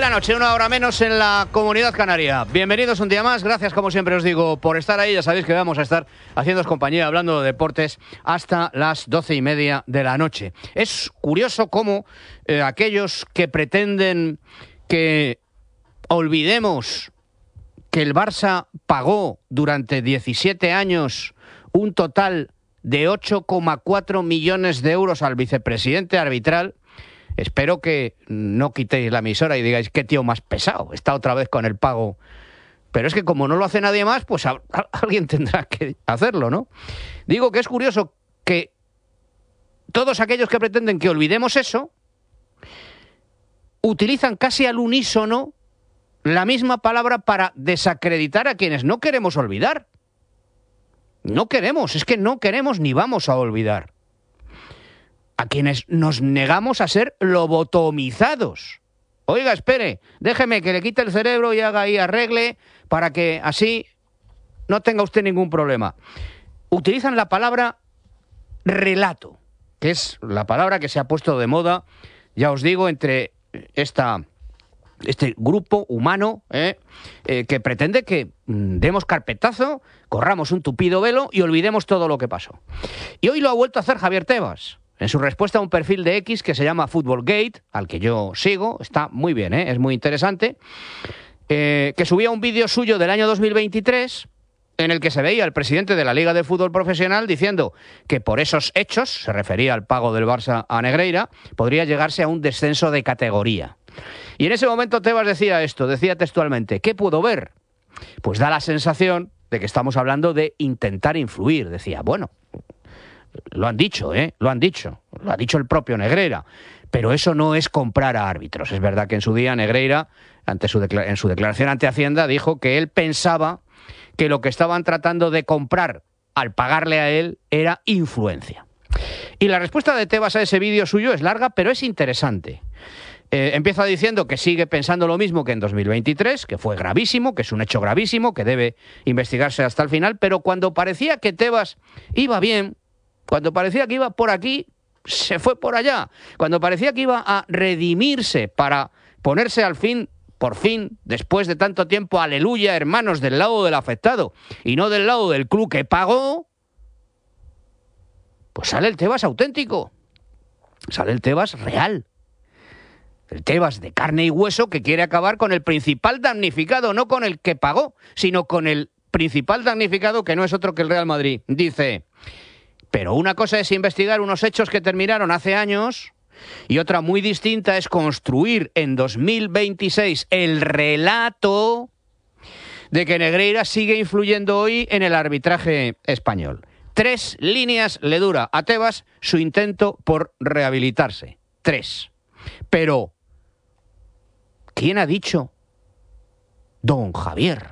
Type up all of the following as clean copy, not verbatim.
la noche, una hora menos en la Comunidad Canaria. Bienvenidos un día más, gracias como siempre os digo por estar ahí. Ya sabéis que vamos a estar haciéndoos compañía hablando de deportes hasta las 12:30 de la noche. Es curioso cómo aquellos que pretenden que olvidemos que el Barça pagó durante 17 años un total de 8,4 millones de euros al vicepresidente arbitral. Espero que no quitéis la emisora y digáis qué tío más pesado, está otra vez con el pago. Pero es que como no lo hace nadie más, pues alguien tendrá que hacerlo, ¿no? Digo que es curioso que todos aquellos que pretenden que olvidemos eso utilizan casi al unísono la misma palabra para desacreditar a quienes no queremos olvidar. No queremos, es que no queremos ni vamos a olvidar. A quienes nos negamos a ser lobotomizados. Oiga, espere, déjeme que le quite el cerebro y haga ahí arregle para que así no tenga usted ningún problema. Utilizan la palabra relato, que es la palabra que se ha puesto de moda, ya os digo, entre este grupo humano que pretende que demos carpetazo, corramos un tupido velo y olvidemos todo lo que pasó. Y hoy lo ha vuelto a hacer Javier Tebas. En su respuesta a un perfil de X que se llama Footballgate, al que yo sigo, está muy bien, es muy interesante, que subía un vídeo suyo del año 2023 en el que se veía al presidente de la Liga de Fútbol Profesional diciendo que por esos hechos, se refería al pago del Barça a Negreira, podría llegarse a un descenso de categoría. Y en ese momento Tebas decía esto, decía textualmente, ¿qué puedo ver? Pues da la sensación de que estamos hablando de intentar influir. Decía, bueno, lo han dicho, lo ha dicho el propio Negreira, pero eso no es comprar a árbitros. Es verdad que en su día Negreira, en su declaración ante Hacienda, dijo que él pensaba que lo que estaban tratando de comprar al pagarle a él era influencia. Y la respuesta de Tebas a ese vídeo suyo es larga, pero es interesante. Empieza diciendo que sigue pensando lo mismo que en 2023, que fue gravísimo, que es un hecho gravísimo, que debe investigarse hasta el final, pero cuando parecía que Tebas iba bien, cuando parecía que iba por aquí, se fue por allá. Cuando parecía que iba a redimirse para ponerse al fin, por fin, después de tanto tiempo, aleluya, hermanos, del lado del afectado y no del lado del club que pagó, pues sale el Tebas auténtico. Sale el Tebas real. El Tebas de carne y hueso que quiere acabar con el principal damnificado, no con el que pagó, sino con el principal damnificado que no es otro que el Real Madrid. Dice, pero una cosa es investigar unos hechos que terminaron hace años y otra muy distinta es construir en 2026 el relato de que Negreira sigue influyendo hoy en el arbitraje español. 3 líneas le dura a Tebas su intento por rehabilitarse. 3. Pero, ¿quién ha dicho, don Javier,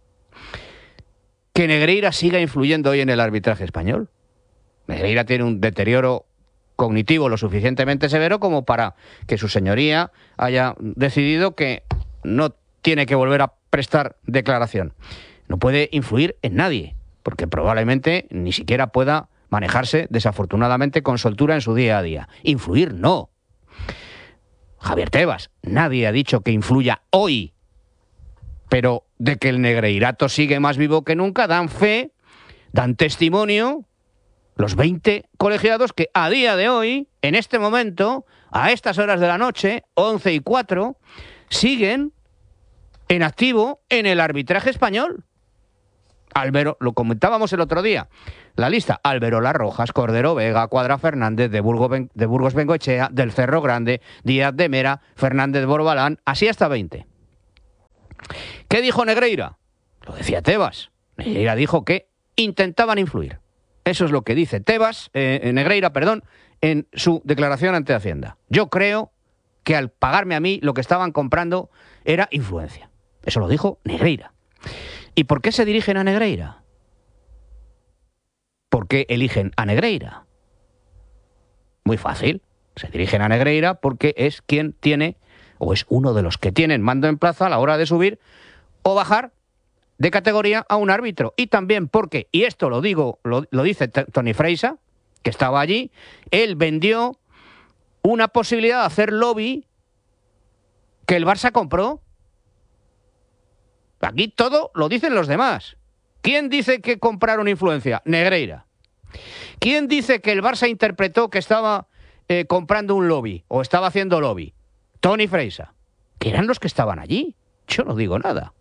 que Negreira siga influyendo hoy en el arbitraje español? Negreira tiene un deterioro cognitivo lo suficientemente severo como para que su señoría haya decidido que no tiene que volver a prestar declaración. No puede influir en nadie, porque probablemente ni siquiera pueda manejarse, desafortunadamente, con soltura en su día a día. Influir no. Javier Tebas, nadie ha dicho que influya hoy, pero de que el negreirato sigue más vivo que nunca, dan fe, dan testimonio los 20 colegiados que a día de hoy, en este momento, a estas horas de la noche, 11:04, siguen en activo en el arbitraje español. Álvaro, lo comentábamos el otro día, la lista: Alberola Rojas, Cordero Vega, Cuadra Fernández, de Burgos Bengoechea, del Cerro Grande, Díaz de Mera, Fernández Borbalán, así hasta 20. ¿Qué dijo Negreira? Lo decía Tebas. Negreira dijo que intentaban influir. Eso es lo que dice Tebas, Negreira, en su declaración ante Hacienda. Yo creo que al pagarme a mí lo que estaban comprando era influencia. Eso lo dijo Negreira. ¿Y por qué se dirigen a Negreira? ¿Por qué eligen a Negreira? Muy fácil. Se dirigen a Negreira porque es quien tiene, o es uno de los que tienen mando en plaza a la hora de subir o bajar de categoría a un árbitro. Y también porque, y esto lo dice Tony Freisa, que estaba allí, él vendió una posibilidad de hacer lobby que el Barça compró. Aquí todo lo dicen los demás. ¿Quién dice que compraron influencia? Negreira. ¿Quién dice que el Barça interpretó que estaba comprando un lobby o estaba haciendo lobby? Toni Freisa, que eran los que estaban allí. Yo no digo nada.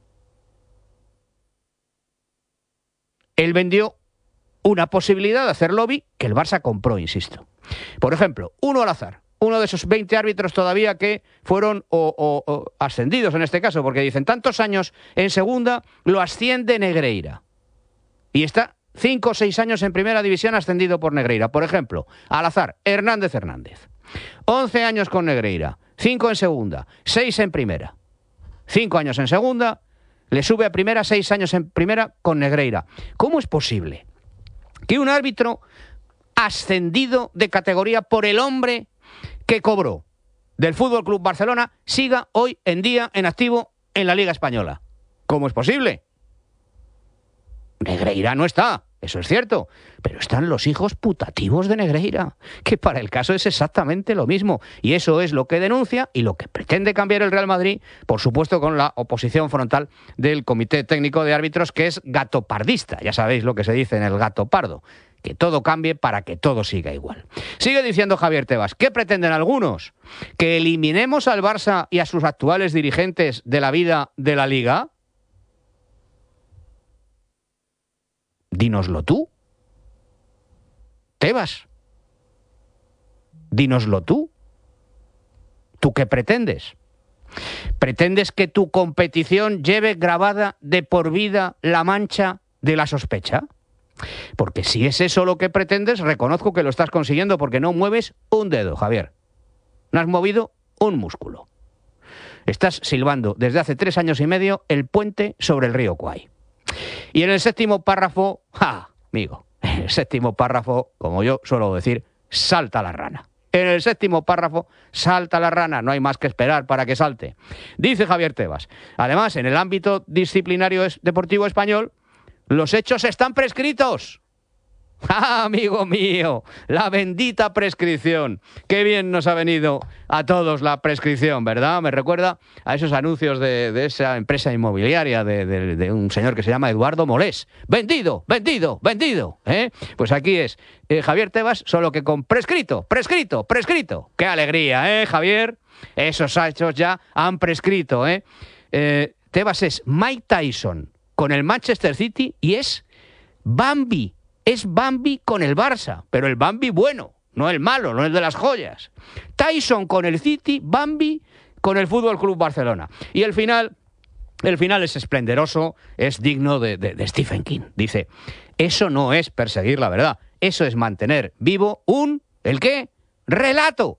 Él vendió una posibilidad de hacer lobby que el Barça compró, insisto. Por ejemplo, uno al azar. Uno de esos 20 árbitros todavía que fueron o ascendidos en este caso, porque dicen tantos años en segunda, lo asciende Negreira. Y está 5 o 6 años en primera división ascendido por Negreira. Por ejemplo, al azar, Hernández Hernández. 11 años con Negreira, 5 en segunda, 6 en primera. 5 años en segunda, le sube a primera, 6 años en primera con Negreira. ¿Cómo es posible que un árbitro ascendido de categoría por el hombre que cobró del Fútbol Club Barcelona siga hoy en día en activo en la Liga Española? ¿Cómo es posible? Negreira no está, eso es cierto, pero están los hijos putativos de Negreira, que para el caso es exactamente lo mismo, y eso es lo que denuncia y lo que pretende cambiar el Real Madrid, por supuesto con la oposición frontal del Comité Técnico de Árbitros, que es gatopardista. Ya sabéis lo que se dice en el gato pardo, que todo cambie para que todo siga igual. Sigue diciendo Javier Tebas, ¿qué pretenden algunos? ¿Que eliminemos al Barça y a sus actuales dirigentes de la vida de la Liga? Dínoslo tú. Tebas. Dínoslo tú. ¿Tú qué pretendes? ¿Pretendes que tu competición lleve grabada de por vida la mancha de la sospecha? Porque si es eso lo que pretendes, reconozco que lo estás consiguiendo porque no mueves un dedo, Javier. No has movido un músculo. Estás silbando desde hace 3 años y medio el puente sobre el río Kwai. Y en el séptimo párrafo, amigo, en el séptimo párrafo, como yo suelo decir, salta la rana. En el séptimo párrafo salta la rana, no hay más que esperar para que salte. Dice Javier Tebas, además, en el ámbito disciplinario deportivo español, los hechos están prescritos. ¡Ah, amigo mío! La bendita prescripción. Qué bien nos ha venido a todos la prescripción, ¿verdad? Me recuerda a esos anuncios de esa empresa inmobiliaria de un señor que se llama Eduardo Molés. ¡Vendido! ¡Vendido! ¡Vendido! Pues aquí es Javier Tebas, solo que con prescrito, prescrito, prescrito. ¡Qué alegría, Javier! Esos hechos ya han prescrito, Tebas es Mike Tyson con el Manchester City y es Bambi. Es Bambi con el Barça, pero el Bambi bueno, no el malo, no el de las joyas. Tyson con el City, Bambi con el Fútbol Club Barcelona. Y el final es esplendoroso, es digno de Stephen King. Dice, eso no es perseguir la verdad, eso es mantener vivo ¿el qué? ¡Relato!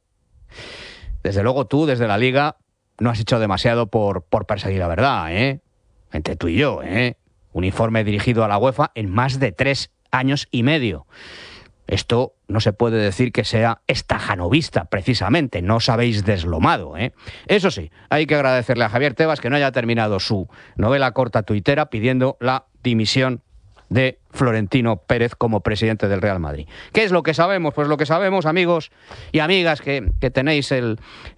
Desde luego tú, desde la Liga, no has hecho demasiado por perseguir la verdad, Entre tú y yo, Un informe dirigido a la UEFA en más de 3 años y medio. Esto no se puede decir que sea estajanovista, precisamente. No os habéis deslomado, Eso sí, hay que agradecerle a Javier Tebas que no haya terminado su novela corta tuitera pidiendo la dimisión de Florentino Pérez como presidente del Real Madrid. ¿Qué es lo que sabemos? Pues lo que sabemos, amigos y amigas, que tenéis el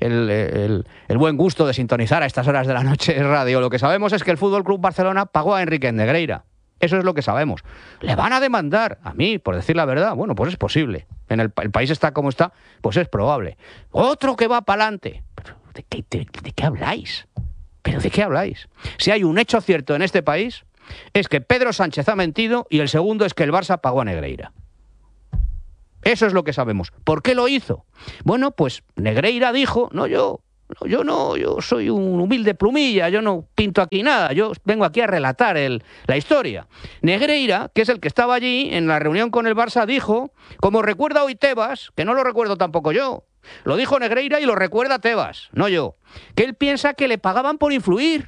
buen gusto de sintonizar a estas horas de la noche en radio. Lo que sabemos es que el Fútbol Club Barcelona pagó a Enrique Negreira. Eso es lo que sabemos. ¿Le van a demandar a mí, por decir la verdad? Bueno, pues es posible. El país está como está, pues es probable. Otro que va para adelante. ¿De qué habláis? ¿Pero de qué habláis? Si hay un hecho cierto en este país, es que Pedro Sánchez ha mentido y el segundo es que el Barça pagó a Negreira. Eso es lo que sabemos. ¿Por qué lo hizo? Bueno, pues Negreira dijo, yo soy un humilde plumilla, yo no pinto aquí nada, yo vengo aquí a relatar la historia. Negreira, que es el que estaba allí en la reunión con el Barça, dijo, como recuerda hoy Tebas, que no lo recuerdo tampoco yo, lo dijo Negreira y lo recuerda Tebas, no yo, que él piensa que le pagaban por influir.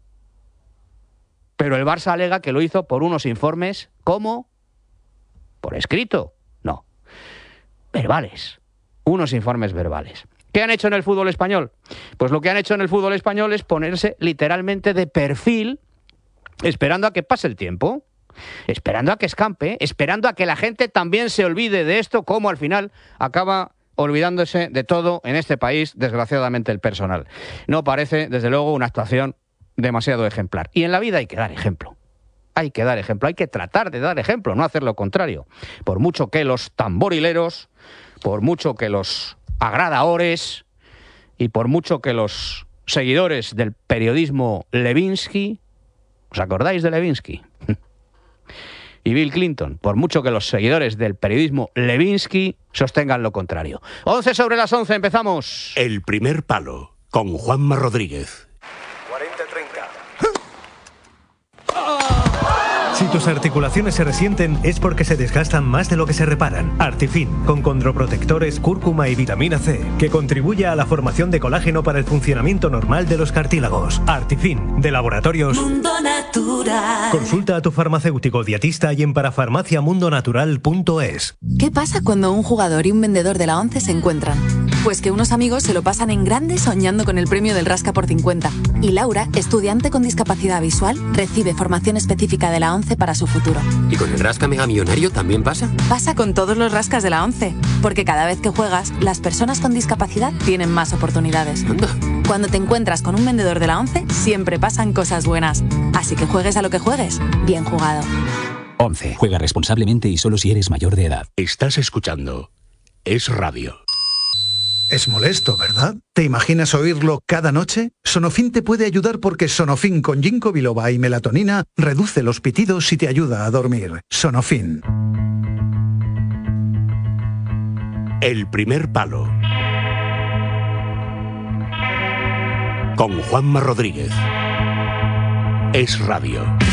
Pero el Barça alega que lo hizo por unos informes, ¿cómo? ¿Por escrito? No. Verbales. Unos informes verbales. ¿Qué han hecho en el fútbol español? Pues lo que han hecho en el fútbol español es ponerse literalmente de perfil, esperando a que pase el tiempo, esperando a que escampe, esperando a que la gente también se olvide de esto, como al final acaba olvidándose de todo en este país, desgraciadamente el personal. No parece, desde luego, una actuación demasiado ejemplar. Y en la vida hay que dar ejemplo. Hay que dar ejemplo, hay que tratar de dar ejemplo, no hacer lo contrario. Por mucho que los tamborileros, por mucho que los agradadores y por mucho que los seguidores del periodismo Levinsky, ¿os acordáis de Levinsky? Y Bill Clinton, por mucho que los seguidores del periodismo Levinsky sostengan lo contrario. 11 sobre las 11, empezamos. El primer palo, con Juanma Rodríguez. 40-30. Si tus articulaciones se resienten es porque se desgastan más de lo que se reparan. Artifin, con condroprotectores, cúrcuma y vitamina C, que contribuye a la formación de colágeno para el funcionamiento normal de los cartílagos. Artifin, de Laboratorios Mundo Natural. Consulta a tu farmacéutico dietista y en parafarmaciamundonatural.es. ¿Qué pasa cuando un jugador y un vendedor de la ONCE se encuentran? Pues que unos amigos se lo pasan en grande soñando con el premio del Rasca por 50. Y Laura, estudiante con discapacidad visual, recibe formación específica de la ONCE para su futuro. ¿Y con el Rasca Mega Millonario también pasa? Pasa con todos los rascas de la ONCE, porque cada vez que juegas, las personas con discapacidad tienen más oportunidades. Anda. Cuando te encuentras con un vendedor de la ONCE, siempre pasan cosas buenas. Así que juegues a lo que juegues, bien jugado. ONCE. Juega responsablemente y solo si eres mayor de edad. Estás escuchando Es Radio. Es molesto, ¿verdad? ¿Te imaginas oírlo cada noche? Sonofin te puede ayudar porque Sonofin con ginkgo biloba y melatonina reduce los pitidos y te ayuda a dormir. Sonofin. El primer palo, con Juanma Rodríguez. Es Radio.